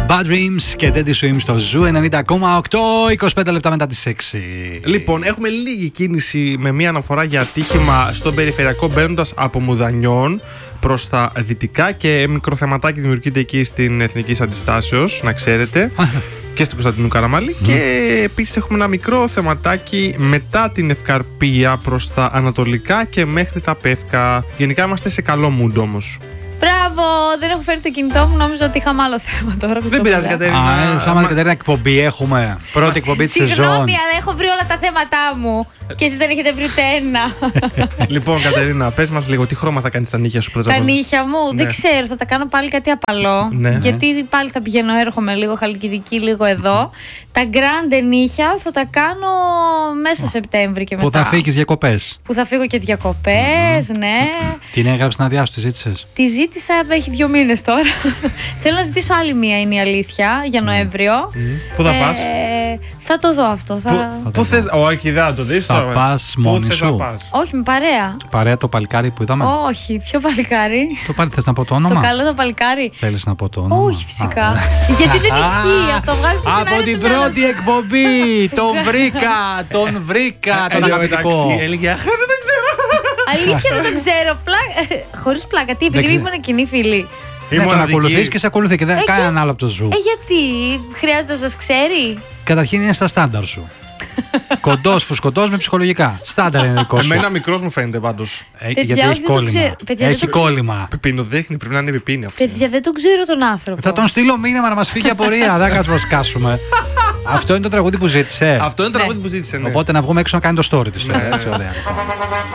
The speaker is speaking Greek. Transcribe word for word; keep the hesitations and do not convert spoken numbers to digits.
Bad Dreams και Teddy Swims στο Ζου ενενήντα κόμμα οκτώ, είκοσι πέντε λεπτά μετά τις έξι. Λοιπόν, έχουμε λίγη κίνηση με μία αναφορά για ατύχημα στον περιφερειακό μπαίνοντας από Μουδανιών προς τα δυτικά και μικρό θεματάκι δημιουργείται εκεί στην Εθνικής Αντιστάσεως, να ξέρετε. Και στην Κωνσταντινού Καραμαλή. Mm. Και επίσης έχουμε ένα μικρό θεματάκι μετά την Ευκαρπία προς τα ανατολικά και μέχρι τα Πεύκα. Γενικά είμαστε σε καλό mood όμως. Μπράβο, δεν έχω φέρει το κινητό μου, νόμιζα ότι είχαμε άλλο θέμα τώρα. Δεν πειράζει, Κατερίνα. Α, σαν μα... Κατερίνα, εκπομπή έχουμε. Πρώτη εκπομπή της σεζόν. Συγγνώμη, αλλά έχω βρει όλα τα θέματά μου. Και εσείς δεν έχετε βρει ούτε ένα. Λοιπόν, Κατερίνα, πες μας λίγο τι χρώμα θα κάνεις τα νύχια σου πρώτα. Τα νύχια μου, ναι. Δεν ξέρω, θα τα κάνω πάλι κάτι απαλό. Ναι. Γιατί πάλι θα πηγαίνω, έρχομαι λίγο Χαλκιδική, λίγο εδώ. Τα γκράντε νύχια θα τα κάνω μέσα Σεπτέμβρη και μετά. Που θα φύγεις διακοπές. Που θα φύγω και διακοπές, mm. ναι. Την έγραψες να διάσου, τη ζήτησες? Τη ζήτησα, έχει δύο μήνες τώρα. Θέλω να ζητήσω άλλη μία, είναι η αλήθεια, για Νοέμβριο. Mm. Πού θα πας? Ε, θα το δω αυτό. Θα... Πού θες? Όχι, δεν θα το δεις. Θα πας μόνη σου? Όχι, με παρέα. Παρέα το παλικάρι που είδαμε? Όχι, ποιο παλικάρι? Το πάλι θες να πω το όνομα? Το καλό το παλικάρι. Θέλεις να πω το όνομα? Όχι, φυσικά. Γιατί δεν ισχύει αυτό, βγάζει τη συνάρτηση. Από την πρώτη εκπομπή τον βρήκα, τον βρήκα, τον αγαπητικό. Έλεγε, αχ, δεν το ξέρω. Αλήθεια δεν το ξέρω. Χωρίς πλάκα, τι, επειδή ήμουν κοινή φίλη. Ναι, τον ακολουθείς και σε ακολουθεί και δεν κάνει έναν άλλο από το Ζου. Ε, γιατί, χρειάζεται να σας ξέρει? Καταρχήν είναι στα στάνταρ σου. Κοντός, φουσκωτός με ψυχολογικά. Στάνταρ είναι δικό σου. Εμένα μικρός μου φαίνεται πάντως. Ε, γιατί έχει κόλλημα. Έχει κόλλημα. Πιπινοδέχνη, πρέπει να είναι επιπίνη αυτό. Παιδιά, δεν τον ξέρω τον άνθρωπο. Θα τον στείλω μήνυμα να μας φύγει απορία. Δεν κάτσουμε να σκάσουμε. Αυτό είναι το τραγούδι που ζήτησε. Αυτό είναι το τραγούδι που ζήτησε, ναι. Οπότε να βγούμε έξω να κάνει το story της. Έτσι, ωραία.